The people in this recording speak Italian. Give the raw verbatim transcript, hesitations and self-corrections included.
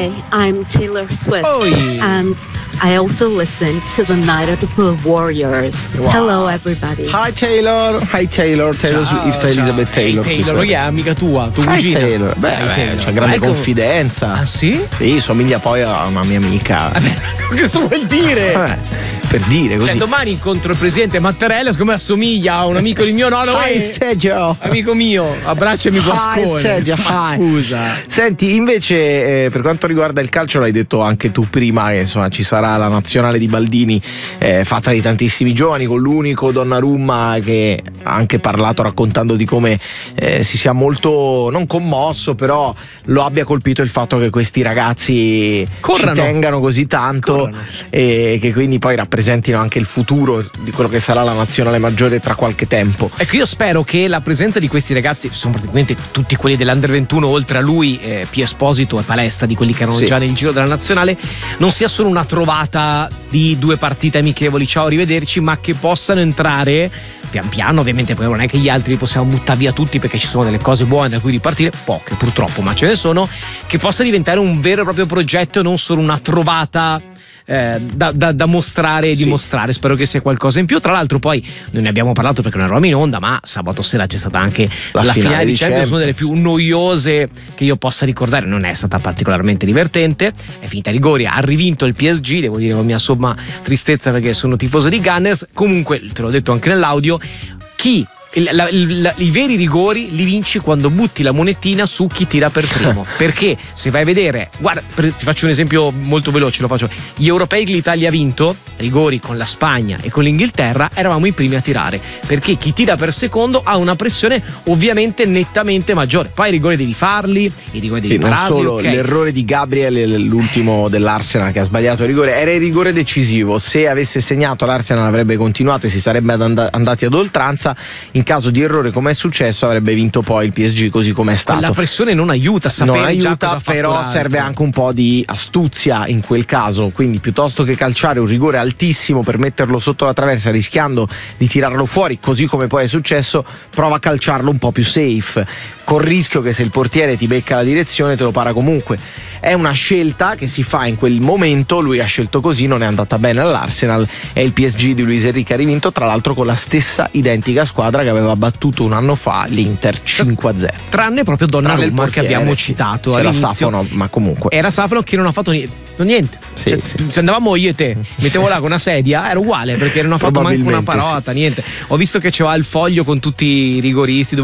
Hi, I'm Taylor Swift, Oi. and I also listen to the Night of the Warriors. Wow. Hello, everybody. Hi Taylor, hi Taylor, Taylor Ciao, Swift, ciao. Elizabeth Taylor. Hey, Taylor, lui è amica tua, tua Hi cugina. Taylor, beh, Hi, beh, Taylor. c'ha grande Ecco. confidenza. Ah sì? Sì, somiglia poi a una mia amica. Vabbè, cosa vuol dire? Eh, per dire così. Cioè, domani incontro il presidente Mattarella, siccome assomiglia a un amico di mio nonno. Hi e- Sergio. Amico mio, abbracciami Hi Guascone. Sergio, Ma hi. scusa. Senti, invece, eh, per quanto riguarda il calcio, l'hai detto anche tu prima, che insomma ci sarà la nazionale di Baldini, eh, fatta di tantissimi giovani, con l'unico Donnarumma che ha anche parlato raccontando di come eh, si sia molto, non commosso, però lo abbia colpito il fatto che questi ragazzi Corrano. ci tengano così tanto Corrano. e che quindi poi rappresentino anche il futuro di quello che sarà la nazionale maggiore tra qualche tempo. Ecco, io spero che la presenza di questi ragazzi, sono praticamente tutti quelli dell'Under ventuno, oltre a lui, eh, Pio Esposito e Palesta, di quelli che erano Sì. già nel giro della nazionale, non sia solo una trovata di due partite amichevoli, ciao, arrivederci, ma che possano entrare pian piano. Ovviamente poi non è che gli altri li possiamo buttare via tutti, perché ci sono delle cose buone da cui ripartire, poche purtroppo, ma ce ne sono, che possa diventare un vero e proprio progetto e non solo una trovata Eh, da, da, da mostrare e Sì. dimostrare. Spero che sia qualcosa in più. Tra l'altro poi non ne abbiamo parlato perché non eravamo in onda, ma sabato sera c'è stata anche La la, finale finale di di Champions, una delle Champions. più noiose che io possa ricordare. Non è stata particolarmente divertente, è finita a rigori, ha rivinto il P S G, devo dire con mia somma tristezza perché sono tifoso di Gunners. Comunque te l'ho detto anche nell'audio, chi il- la- il- la- i veri rigori li vinci quando butti la monetina su chi tira per primo. Perché se vai a vedere, guarda, per- ti faccio un esempio molto veloce, lo faccio. Gli europei che l'Italia ha vinto, rigori con la Spagna e con l'Inghilterra, eravamo i primi a tirare, perché chi tira per secondo ha una pressione ovviamente nettamente maggiore. Poi i rigori devi farli, i rigori devi Sì, non pararli, solo ok. l'errore di Gabriel, l'ultimo dell'Arsenal che ha sbagliato il rigore, era il rigore decisivo. Se avesse segnato l'Arsenal avrebbe continuato e si sarebbe and- andati ad oltranza. In caso di errore, come è successo, avrebbe vinto poi il P S G così come è stato. La pressione non aiuta a sapere Non già cosa aiuta, ha fatto però l'altro. serve anche un po' di astuzia in quel caso, quindi piuttosto che calciare un rigore altissimo per metterlo sotto la traversa rischiando di tirarlo fuori, così come poi è successo, prova a calciarlo un po' più safe, col rischio che se il portiere ti becca la direzione te lo para comunque. È una scelta che si fa in quel momento, lui ha scelto così, non è andata bene all'Arsenal e il P S G di Luis Enrique ha rivinto, tra l'altro con la stessa identica squadra che aveva battuto un anno fa l'Inter cinque a zero. Tranne proprio Tranne il Donnarumma che portiere, abbiamo sì. citato C'era all'inizio. Safano, ma comunque Era Safano che non ha fatto niente. niente. Sì, Cioè, sì. Se andavamo io e te, mettevo là con una sedia, era uguale perché non ha fatto manco una Probabilmente parata, niente. Ho visto che c'era il foglio con tutti i rigoristi dove